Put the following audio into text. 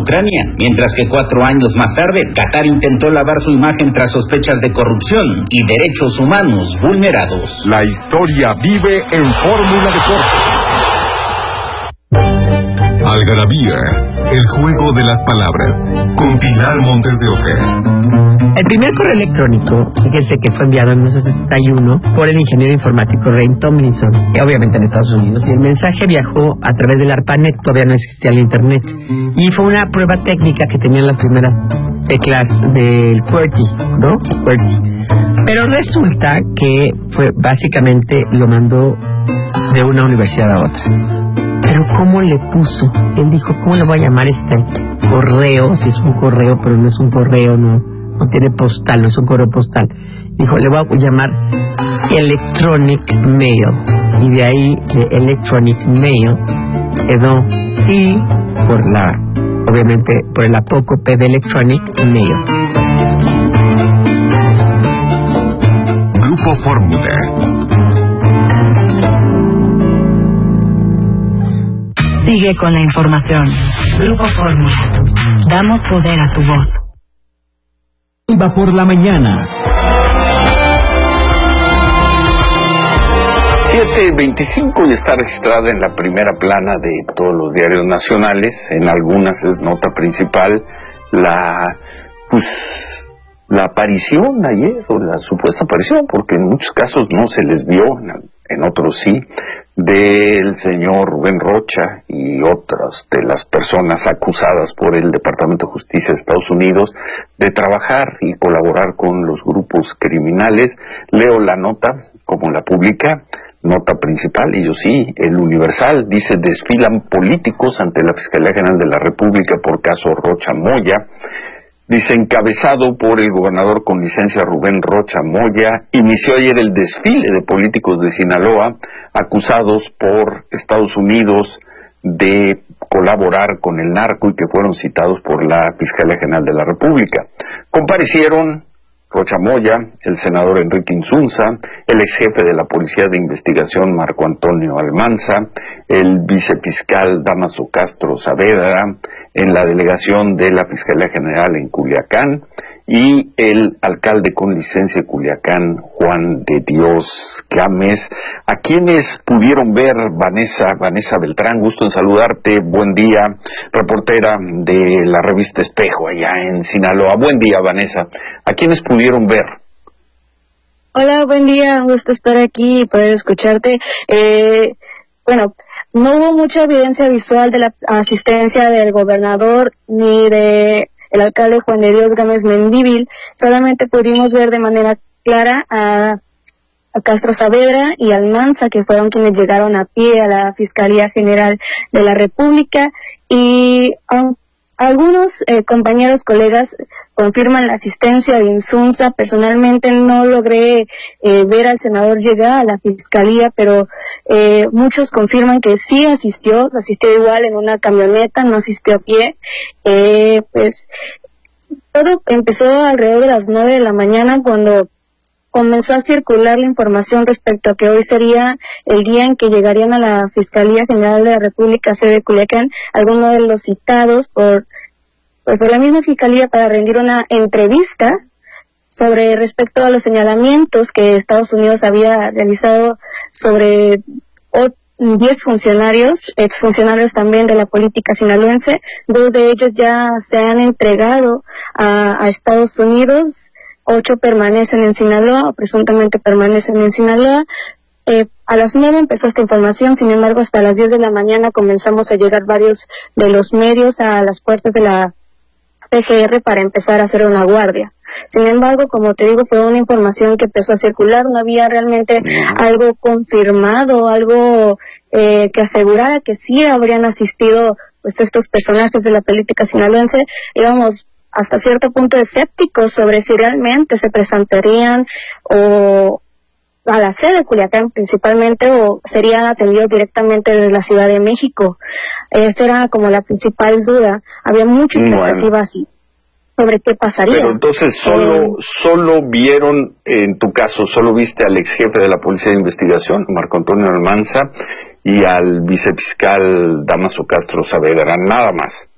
Ucrania, mientras que 4 años más tarde, Qatar intentó lavar su imagen tras sospechas de corrupción y derechos humanos vulnerados. La historia vive en Fórmula Deportes. Algarabía, el juego de las palabras, con Pilar Montes de Oca. El primer correo electrónico, fíjense que fue enviado en 1971 por el ingeniero informático Ray Tomlinson, obviamente en Estados Unidos, y el mensaje viajó a través del ARPANET, todavía no existía el internet, y fue una prueba técnica que tenían las primeras teclas del QWERTY, ¿no? QWERTY. Pero resulta que fue básicamente lo mandó de una universidad a otra. Pero ¿cómo le puso? Él dijo, ¿cómo le voy a llamar este correo? Si es un correo, pero no es un correo, no tiene postal, no es un correo postal. Dijo, le voy a llamar Electronic Mail. Y de ahí, de Electronic Mail, quedó I obviamente, por el apócope de Electronic Mail. Grupo Fórmula. Sigue con la información. Grupo Fórmula. Damos poder a tu voz. Iba por la mañana. 7:25 y está registrada en la primera plana de todos los diarios nacionales. En algunas es nota principal la aparición ayer, o la supuesta aparición, porque en muchos casos no se les vio, en otros sí, del señor Rubén Rocha y otras de las personas acusadas por el Departamento de Justicia de Estados Unidos de trabajar y colaborar con los grupos criminales. Leo la nota como la publica, nota principal, y yo sí, el Universal dice: desfilan políticos ante la Fiscalía General de la República por caso Rocha Moya. Dice, encabezado por el gobernador con licencia Rubén Rocha Moya, inició ayer el desfile de políticos de Sinaloa acusados por Estados Unidos de colaborar con el narco y que fueron citados por la Fiscalía General de la República. Comparecieron Rocha Moya, el senador Enrique Insunza, el ex jefe de la Policía de Investigación Marco Antonio Almanza, el vicefiscal Dámaso Castro Saavedra, en la delegación de la Fiscalía General en Culiacán, y el alcalde con licencia de Culiacán, Juan de Dios Gámez. A quienes pudieron ver, Vanessa Beltrán, gusto en saludarte, buen día, reportera de la revista Espejo allá en Sinaloa. Buen día, Vanessa. ¿A quienes pudieron ver? Hola, buen día, un gusto estar aquí y poder escucharte. Bueno, no hubo mucha evidencia visual de la asistencia del gobernador ni de el alcalde Juan de Dios Gámez Mendívil. Solamente pudimos ver de manera clara a Castro Saavedra y Almanza, que fueron quienes llegaron a pie a la Fiscalía General de la República, y algunos compañeros, colegas confirman la asistencia de Insunza. Personalmente no logré ver al senador llegar a la fiscalía, pero muchos confirman que sí asistió igual en una camioneta, no asistió a pie. Pues todo empezó alrededor de las 9 de la mañana cuando comenzó a circular la información respecto a que hoy sería el día en que llegarían a la Fiscalía General de la República, sede de Culiacán, algunos de los citados por la misma Fiscalía para rendir una entrevista sobre respecto a los señalamientos que Estados Unidos había realizado sobre 10 funcionarios, exfuncionarios también de la política sinaloense. 2 de ellos ya se han entregado a Estados Unidos. 8 permanecen en Sinaloa, o presuntamente permanecen en Sinaloa. A las 9 empezó esta información, sin embargo, hasta las 10 de la mañana comenzamos a llegar varios de los medios a las puertas de la PGR para empezar a hacer una guardia. Sin embargo, como te digo, fue una información que empezó a circular, no había realmente algo confirmado, algo que asegurara que sí habrían asistido pues estos personajes de la política sinaloense. Íbamos hasta cierto punto escépticos sobre si realmente se presentarían o a la sede de Culiacán principalmente, o serían atendidos directamente desde la Ciudad de México. Esa era como la principal duda. Había mucha expectativa así sobre qué pasaría. Pero entonces solo vieron, en tu caso, solo viste al ex jefe de la Policía de Investigación, Marco Antonio Almanza, y al vicefiscal Dámaso Castro Saavedra, nada más.